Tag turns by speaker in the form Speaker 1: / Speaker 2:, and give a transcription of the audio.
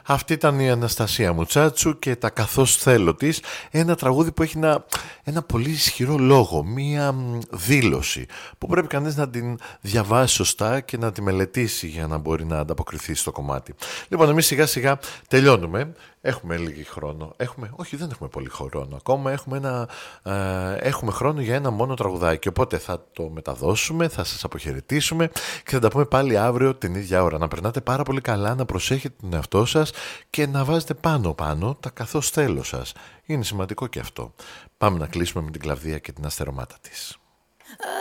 Speaker 1: Αυτή ήταν η Αναστασία Μουτσάτσου και τα «Καθώς θέλω» της, ένα τραγούδι που έχει ένα πολύ ισχυρό λόγο, μία δήλωση που πρέπει κανείς να την διαβάσει σωστά και να τη μελετήσει για να μπορεί να ανταποκριθεί στο κομμάτι. Λοιπόν, εμείς σιγά σιγά τελειώνουμε. Έχουμε λίγη χρόνο. Όχι, δεν έχουμε πολύ χρόνο ακόμα. Έχουμε χρόνο για ένα μόνο τραγουδάκι. Οπότε θα το μεταδώσουμε, θα σας αποχαιρετήσουμε και θα τα πούμε πάλι αύριο την ίδια ώρα. Να περνάτε πάρα πολύ καλά, να προσέχετε τον εαυτό σας και να βάζετε πάνω-πάνω τα «καθώς θέλω» σας. Είναι σημαντικό και αυτό. Πάμε να κλείσουμε με την Κλαβδία και την αστερομάτα της.